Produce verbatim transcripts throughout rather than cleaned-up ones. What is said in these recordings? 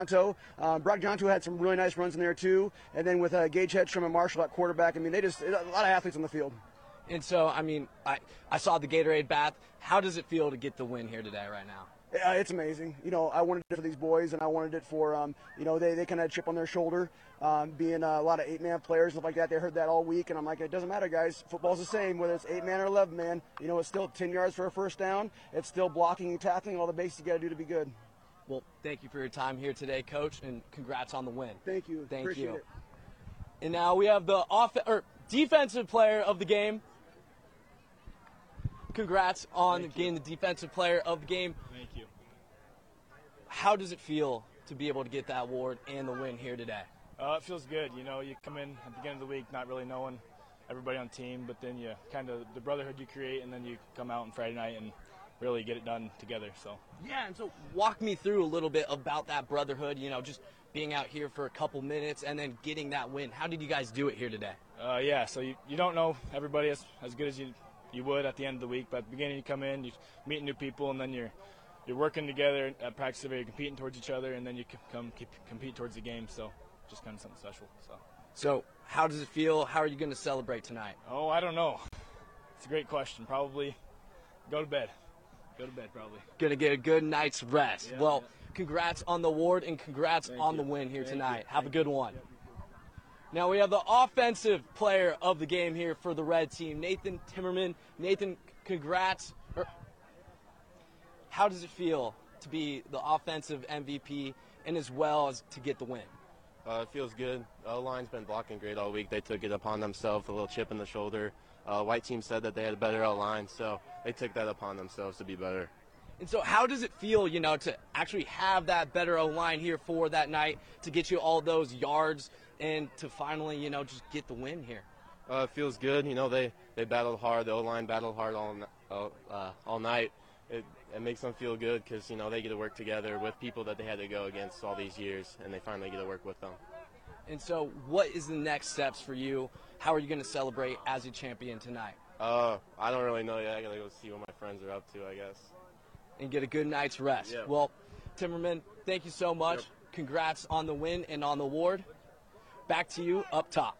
Jonto. Um, Brock Jonto had some really nice runs in there too, and then with uh, Gage Hedstrom and Marshall at quarterback, I mean, they just a lot of athletes on the field. And so, I mean, I, I saw the Gatorade bath. How does it feel to get the win here today right now? Uh, it's amazing. You know, I wanted it for these boys, and I wanted it for, um, you know, they, they kind of had a chip on their shoulder, um, being uh, a lot of eight-man players, stuff like that. They heard that all week, and I'm like, it doesn't matter, guys. Football's the same, whether it's eight-man or eleven-man. You know, it's still ten yards for a first down. It's still blocking and tackling, all the basics you got to do to be good. Well, thank you for your time here today, Coach, and congrats on the win. Thank you. Thank Appreciate you. it. And now we have the off- or defensive player of the game. Congrats on Thank getting you. the defensive player of the game. Thank you. How does it feel to be able to get that award and the win here today? Uh, it feels good. You know, you come in at the beginning of the week not really knowing everybody on the team, but then you kind of the brotherhood you create, and then you come out on Friday night and really get it done together. So Yeah, and so walk me through a little bit about that brotherhood, you know, just being out here for a couple minutes and then getting that win. How did you guys do it here today? uh, yeah, so you, you don't know everybody as, as good as you you would at the end of the week, but at the beginning you come in, you meet new people, and then you're you're working together at practice, you're competing towards each other, and then you come keep, compete towards the game. So just kind of something special. So So how does it feel? How are you going to celebrate tonight? oh, I don't know. It's a great question. Probably go to bed. Go to bed, probably. Going to get a good night's rest. Yeah, well, yeah. congrats on the award and congrats Thank on you. the win here Thank tonight. you. Have Thank a good you. one. Now we have the offensive player of the game here for the red team, Nathan Timmerman. Nathan, congrats. Er, How does it feel to be the offensive M V P and as well as to get the win? Uh, it feels good. The O-line's been blocking great all week. They took it upon themselves, a little chip in the shoulder. Uh, white team said that they had a better O-line, so they took that upon themselves to be better. And so how does it feel, you know, to actually have that better O-line here for that night, to get you all those yards and to finally, you know, just get the win here? Uh, it feels good. You know, they, they battled hard. The O-line battled hard all, all, uh, all night. It, it makes them feel good because, you know, they get to work together with people that they had to go against all these years, and they finally get to work with them. And so what is the next steps for you? How are you going to celebrate as a champion tonight? Uh, I don't really know yet. I got to go see what my friends are up to, I guess. And get a good night's rest. Yeah. Well, Timmerman, thank you so much. Yep. Congrats on the win and on the award. Back to you up top.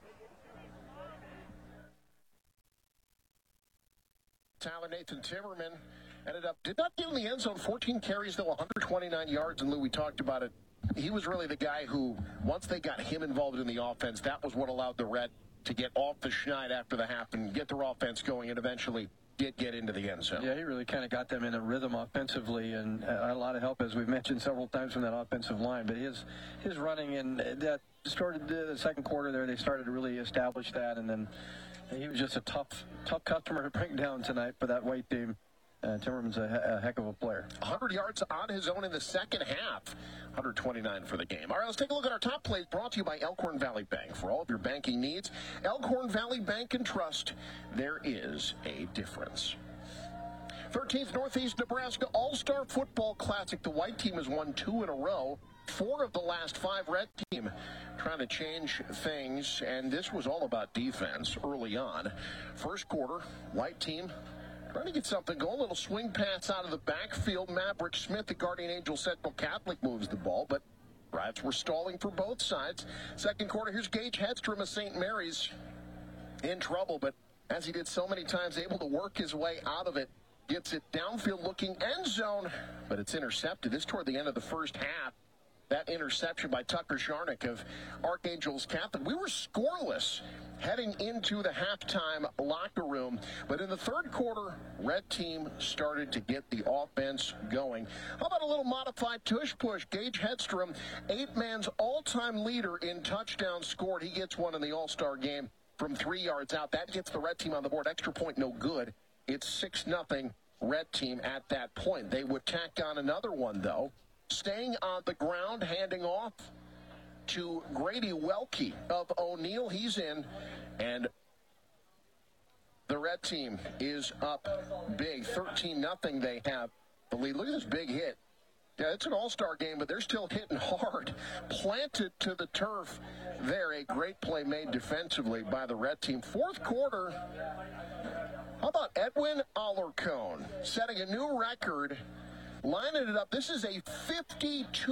Tyler Nathan Timmerman ended up, did not get in the end zone, fourteen carries, though, one hundred twenty-nine yards, and Lou, we talked about it. He was really the guy who, once they got him involved in the offense, that was what allowed the Red to get off the schneid after the half and get their offense going, and eventually did get into the end zone. Yeah, he really kind of got them in a rhythm offensively, and uh, had a lot of help, as we've mentioned several times, from that offensive line. But his his running and that started the second quarter there. They started to really establish that, and then he was just a tough tough customer to bring down tonight for that white team. Uh, Timmerman's a, a heck of a player. one hundred yards on his own in the second half. one hundred twenty-nine for the game. All right, let's take a look at our top plays brought to you by Elkhorn Valley Bank. For all of your banking needs, Elkhorn Valley Bank and Trust, there is a difference. thirteenth Northeast Nebraska All-Star Football Classic. The white team has won two in a row. Four of the last five red team trying to change things, and this was all about defense early on. First quarter, white team trying to get something going. A little swing pass out of the backfield. Maverick Smith, the Guardian Angel Central Catholic, moves the ball, but Rats were stalling for both sides. Second quarter, here's Gage Hedstrom of Saint Mary's in trouble, but as he did so many times, able to work his way out of it. Gets it downfield looking end zone, but it's intercepted. This toward the end of the first half. That interception by Tucker Sharnick of Archangels Catholic. We were scoreless heading into the halftime locker room. But in the third quarter, red team started to get the offense going. How about a little modified tush push? Gage Hedstrom, eight man's all-time leader in touchdowns scored. He gets one in the All-Star game from three yards out. That gets the red team on the board. Extra point, no good. It's six nothing red team at that point. They would tack on another one, though. Staying on the ground, handing off to Grady Welke of O'Neill. He's in, and the red team is up big. thirteen nothing they have the lead. Look at this big hit. Yeah, it's an all-star game, but they're still hitting hard. Planted to the turf there. A great play made defensively by the red team. Fourth quarter, how about Edwin Alarcon setting a new record, lining it up. This is a fifty-two